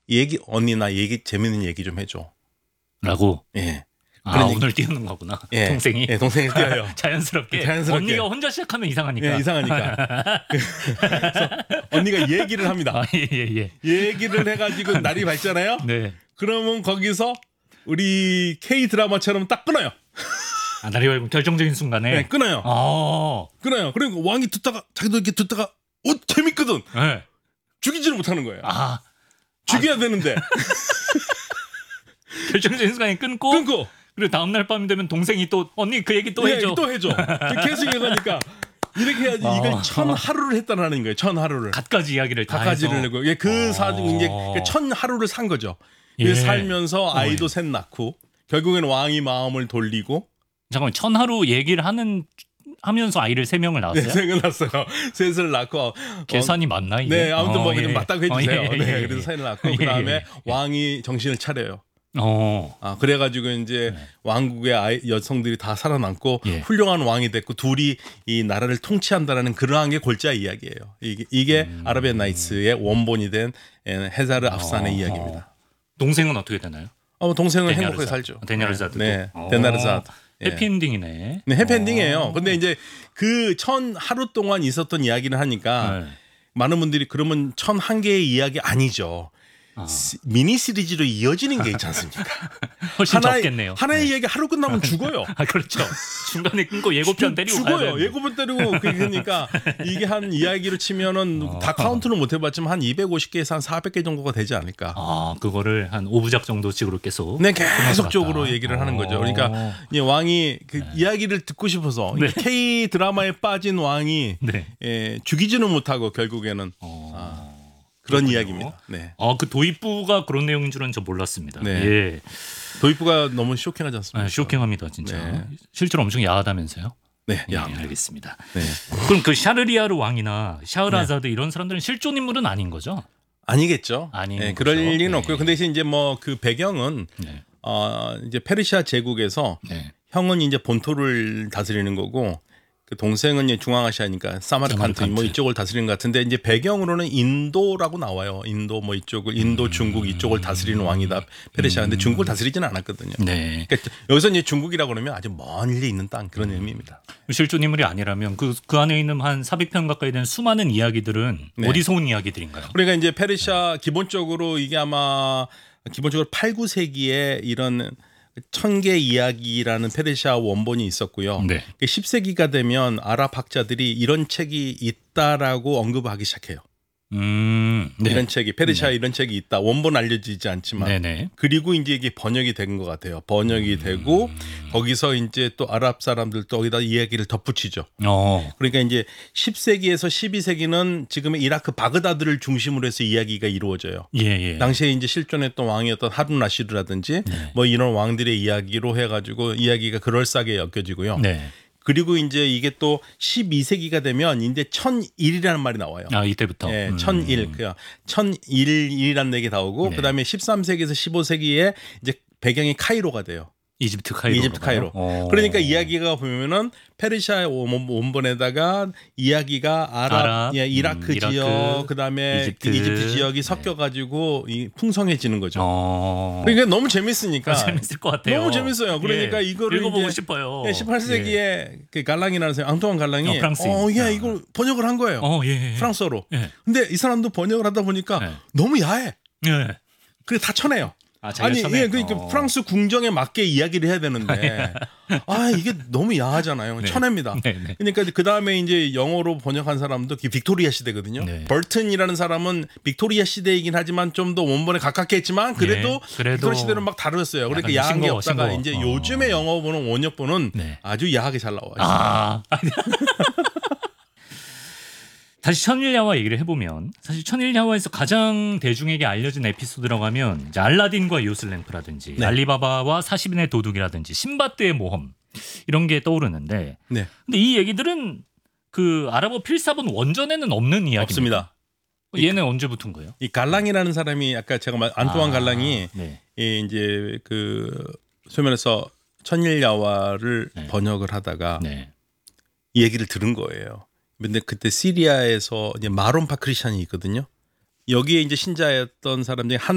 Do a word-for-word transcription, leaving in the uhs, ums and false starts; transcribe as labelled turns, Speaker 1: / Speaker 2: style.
Speaker 1: 얘기 언니 나 얘기 재밌는 얘기 좀 해줘.
Speaker 2: 라고.
Speaker 1: 예.
Speaker 2: 아 오늘 띄우는 거구나.
Speaker 1: 예.
Speaker 2: 동생이.
Speaker 1: 예, 동생이 띄어요.
Speaker 2: 자연스럽게.
Speaker 1: 자연스럽게.
Speaker 2: 언니가 혼자 시작하면 이상하니까.
Speaker 1: 예, 이상하니까. 그래서 언니가 얘기를 합니다.
Speaker 2: 아, 예, 예, 예.
Speaker 1: 얘기를 해가지고 날이 밝잖아요.
Speaker 2: 네.
Speaker 1: 그러면 거기서 우리 K 드라마처럼 딱 끊어요.
Speaker 2: 아, 날이 밝으면 결정적인 순간에.
Speaker 1: 네, 끊어요.
Speaker 2: 아.
Speaker 1: 끊어요. 그리고 왕이 듣다가 자기도 이렇게 듣다가 어 재밌거든.
Speaker 2: 네.
Speaker 1: 죽이지를 못하는 거예요.
Speaker 2: 아.
Speaker 1: 죽여야
Speaker 2: 아.
Speaker 1: 되는데.
Speaker 2: 결정적인 순간에 끊고.
Speaker 1: 끊고.
Speaker 2: 그리고 다음 날 밤 되면 동생이 또 언니 그 얘기 또
Speaker 1: 네,
Speaker 2: 해줘.
Speaker 1: 또 해줘. 계속 얘기하니까 이렇게 해야지
Speaker 2: 아.
Speaker 1: 이걸 천 하루를 했다는 거예요. 천 하루를.
Speaker 2: 갖가지 이야기를 다
Speaker 1: 갖가지를
Speaker 2: 해서.
Speaker 1: 내고 예, 그
Speaker 2: 어.
Speaker 1: 사주 이제 천 하루를 산 거죠.
Speaker 2: 예.
Speaker 1: 살면서 아이도 셋 낳고 결국에는 왕이 마음을 돌리고.
Speaker 2: 잠깐만 천 하루 얘기를 하는 하면서 아이를 세 명을 낳았어요?
Speaker 1: 네, 생각났어요. 셋을 낳고
Speaker 2: 계산이
Speaker 1: 어,
Speaker 2: 맞나 이게?
Speaker 1: 네, 아무튼 뭐
Speaker 2: 어,
Speaker 1: 그냥
Speaker 2: 예.
Speaker 1: 맞다고 해주세요.
Speaker 2: 어, 예, 예,
Speaker 1: 네,
Speaker 2: 예,
Speaker 1: 그래서
Speaker 2: 예.
Speaker 1: 셋을 낳고
Speaker 2: 예,
Speaker 1: 그 다음에
Speaker 2: 예, 예.
Speaker 1: 왕이 정신을 차려요.
Speaker 2: 어.
Speaker 1: 아 그래가지고 이제
Speaker 2: 네.
Speaker 1: 왕국의 아이, 여성들이 다 살아남고
Speaker 2: 예.
Speaker 1: 훌륭한 왕이 됐고 둘이 이 나라를 통치한다라는 그러한 게 골자 이야기예요. 이게, 이게
Speaker 2: 음.
Speaker 1: 아라비안 나이츠의 원본이 된 헤자르 앞산의
Speaker 2: 어.
Speaker 1: 이야기입니다.
Speaker 2: 동생은 어떻게 되나요?
Speaker 1: 어, 동생은
Speaker 2: 데냐르자.
Speaker 1: 행복하게 살죠.
Speaker 2: 데냐르자도.
Speaker 1: 네,
Speaker 2: 어.
Speaker 1: 데나르자. 예.
Speaker 2: 해피엔딩이네.
Speaker 1: 네, 해피엔딩이에요.
Speaker 2: 어.
Speaker 1: 근데 이제 그 천 하루 동안 있었던 이야기를 하니까
Speaker 2: 네.
Speaker 1: 많은 분들이 그러면 천 한 개의 이야기 아니죠.
Speaker 2: 아.
Speaker 1: 시- 미니 시리즈로 이어지는 게 있지 않습니까?
Speaker 2: 훨씬
Speaker 1: 하나의,
Speaker 2: 적겠네요.
Speaker 1: 하나의
Speaker 2: 네.
Speaker 1: 이야기 하루 끝나면 죽어요.
Speaker 2: 아 그렇죠. 중간에 끊고 예고편 때리고 가야
Speaker 1: 죽어요.
Speaker 2: 되는데.
Speaker 1: 예고편 때리고 그러니까 이게 한 이야기로 치면은
Speaker 2: 어.
Speaker 1: 다 카운트는 못 해봤지만 한 이백오십 개에서 한 사백 개 정도가 되지 않을까.
Speaker 2: 아 그거를 한 오 부작 정도씩으로 계속.
Speaker 1: 네,
Speaker 2: 끝날 것
Speaker 1: 계속적으로
Speaker 2: 같다.
Speaker 1: 얘기를 하는 거죠.
Speaker 2: 어.
Speaker 1: 그러니까 이 왕이 그 이야기를 듣고 싶어서
Speaker 2: 네.
Speaker 1: K 드라마에 빠진 왕이
Speaker 2: 네.
Speaker 1: 예, 죽이지는 못하고 결국에는
Speaker 2: 어.
Speaker 1: 아, 그런
Speaker 2: 그렇군요.
Speaker 1: 이야기입니다. 네.
Speaker 2: 아, 그 도입부가 그런 내용인 줄은 저 몰랐습니다.
Speaker 1: 네.
Speaker 2: 예.
Speaker 1: 도입부가 너무 쇼킹하지 않습니까?
Speaker 2: 아, 쇼킹합니다, 진짜.
Speaker 1: 네.
Speaker 2: 실제로 엄청 야하다면서요?
Speaker 1: 네,
Speaker 2: 예,
Speaker 1: 야,
Speaker 2: 알겠습니다.
Speaker 1: 네.
Speaker 2: 그럼 그 샤르리아르 왕이나 샤흐라자드 이런 사람들은 실존 인물은 아닌 거죠?
Speaker 1: 아니겠죠.
Speaker 2: 아닌
Speaker 1: 네, 그럴
Speaker 2: 거죠.
Speaker 1: 리는
Speaker 2: 네.
Speaker 1: 없고요. 근데 이제 뭐 그 배경은
Speaker 2: 네.
Speaker 1: 어, 이제 페르시아 제국에서
Speaker 2: 네.
Speaker 1: 형은 이제 본토를 다스리는 거고 그 동생은 이제 중앙아시아니까 사마르칸트
Speaker 2: 사마르칸트.
Speaker 1: 뭐 이쪽을 다스리는 것 같은데 이제 배경으로는 인도라고 나와요. 인도 뭐 이쪽을 인도
Speaker 2: 음.
Speaker 1: 중국 이쪽을 다스리는 왕이다 페르시아. 근데 중국을 다스리지는 않았거든요.
Speaker 2: 네.
Speaker 1: 그러니까 여기서 이제 중국이라고 그러면 아주 멀리 있는 땅 그런 의미입니다.
Speaker 2: 실존 인물이 아니라면 그, 그 안에 있는 한 사백 편 가까이 되는 수많은 이야기들은
Speaker 1: 네.
Speaker 2: 어디서 온 이야기들인가요?
Speaker 1: 그러니까 이제 페르시아 기본적으로 이게 아마 기본적으로 팔, 구 세기에 이런 천개 이야기라는 페르시아 원본이 있었고요.
Speaker 2: 네.
Speaker 1: 십 세기가 되면 아랍 학자들이 이런 책이 있다라고 언급하기 시작해요.
Speaker 2: 음, 네.
Speaker 1: 이런 책이 페르시아에 이런 책이 있다. 원본 알려지지 않지만.
Speaker 2: 네네.
Speaker 1: 그리고 이제 이게 번역이 된 것 같아요. 번역이
Speaker 2: 음.
Speaker 1: 되고 거기서 이제 또 아랍 사람들도 거기다 이야기를 덧붙이죠.
Speaker 2: 어,
Speaker 1: 그러니까 이제 십 세기에서 십이 세기는 지금의 이라크 바그다드를 중심으로 해서 이야기가 이루어져요.
Speaker 2: 예, 예.
Speaker 1: 당시에 이제 실존했던 왕이었던 하룬 라시드라든지
Speaker 2: 네.
Speaker 1: 뭐 이런 왕들의 이야기로 해가지고 이야기가 그럴싸하게 엮여지고요.
Speaker 2: 네.
Speaker 1: 그리고 이제 이게 또 십이 세기가 되면 이제 천일이라는 말이 나와요.
Speaker 2: 아, 이때부터.
Speaker 1: 예,
Speaker 2: 음.
Speaker 1: 천일, 그 천일이라는 얘기 나오고
Speaker 2: 네.
Speaker 1: 그다음에 십삼 세기에서 십오 세기에 이제 배경이 카이로가 돼요.
Speaker 2: 이집트 카이로.
Speaker 1: 이집트 카이로.
Speaker 2: 어.
Speaker 1: 그러니까 이야기가 보면은 페르시아의 원- 원본에다가 이야기가 아랍,
Speaker 2: 아랍,
Speaker 1: 예, 이라크
Speaker 2: 음, 이라크,
Speaker 1: 지역, 그다음에
Speaker 2: 이집트.
Speaker 1: 이집트, 지역이
Speaker 2: 네.
Speaker 1: 섞여가지고 이 풍성해지는 거죠.
Speaker 2: 어.
Speaker 1: 그러니까 너무 재밌으니까.
Speaker 2: 아, 재밌을 것 같아요.
Speaker 1: 너무 재밌어요. 그러니까
Speaker 2: 예,
Speaker 1: 이거를
Speaker 2: 읽어보고
Speaker 1: 이제
Speaker 2: 싶어요.
Speaker 1: 십팔 세기에
Speaker 2: 예.
Speaker 1: 그 갈랑이라는 사람, 앙투안 갈랑이,
Speaker 2: 어, 프랑스인.
Speaker 1: 어, 예,
Speaker 2: 아.
Speaker 1: 이걸 번역을 한 거예요.
Speaker 2: 어, 예. 예.
Speaker 1: 프랑스어로.
Speaker 2: 예.
Speaker 1: 근데 이 사람도 번역을 하다 보니까
Speaker 2: 네.
Speaker 1: 너무 야해.
Speaker 2: 예.
Speaker 1: 그게 다 쳐내요.
Speaker 2: 아, 자기가
Speaker 1: 아니,
Speaker 2: 처음에-
Speaker 1: 예, 그러니까
Speaker 2: 어.
Speaker 1: 프랑스 궁정에 맞게 이야기를 해야 되는데, 아, 이게 너무 야하잖아요.
Speaker 2: 네.
Speaker 1: 쳐냅니다.
Speaker 2: 네, 네.
Speaker 1: 그러니까 그 다음에 이제 영어로 번역한 사람도 그 빅토리아 시대거든요.
Speaker 2: 네.
Speaker 1: 버튼이라는 사람은 빅토리아 시대이긴 하지만 좀 더 원본에 가깝게 했지만 그래도
Speaker 2: 네, 그래도
Speaker 1: 빅토리아 시대는 막 다르었어요. 그러니까
Speaker 2: 약간
Speaker 1: 야한 게
Speaker 2: 싱거워,
Speaker 1: 없다가
Speaker 2: 싱거워.
Speaker 1: 이제
Speaker 2: 어.
Speaker 1: 요즘의 영어본은 원역본은
Speaker 2: 네.
Speaker 1: 아주 야하게 잘 나와요.
Speaker 2: 아. 다시 천일야화 얘기를 해보면 사실 천일야화에서 가장 대중에게 알려진 에피소드라고 하면 이제 알라딘과 요술램프라든지
Speaker 1: 네.
Speaker 2: 알리바바와 사십인의 도둑이라든지 신바드의 모험 이런 게 떠오르는데
Speaker 1: 네.
Speaker 2: 근데 이 얘기들은 그 아랍어 필사본 원전에는 없는 이야기입니다.
Speaker 1: 없습니다.
Speaker 2: 얘는 언제부터인 거예요?
Speaker 1: 이 갈랑이라는 사람이 아까 제가 말 안토안
Speaker 2: 아,
Speaker 1: 갈랑이
Speaker 2: 네.
Speaker 1: 이 이제 그 소면에서 천일야화를
Speaker 2: 네.
Speaker 1: 번역을 하다가
Speaker 2: 네.
Speaker 1: 이 얘기를 들은 거예요. 근데 그때 시리아에서 이제 마론 파크리샨이 있거든요. 여기에 이제 신자였던 사람 중에 한